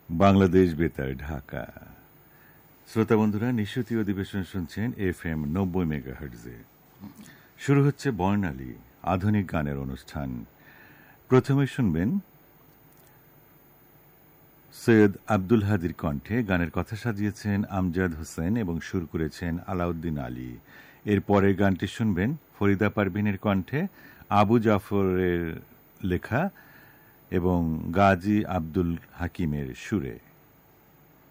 বাংলাদেশ বেতার ঢাকা। শ্রোতা বন্ধুরা, নিশ্চিত অধিবেশন শুনছেন FM 90 মেগাহার্টজে। শুরু হচ্ছে বর্ণালী আধুনিক গানের অনুষ্ঠান। প্রথমে শুনবেন সৈয়দ আব্দুল হাদীর কণ্ঠে। গানের কথা সাজিয়েছেন আমজাদ হোসেন এবং সুর করেছেন আলাউদ্দিন আলী। এর পরের গানটি শুনবেন ফরিদা পারভিনের কণ্ঠে, আবু জাফরের লেখা এবং গাজী আব্দুল হাকিমের সুরে।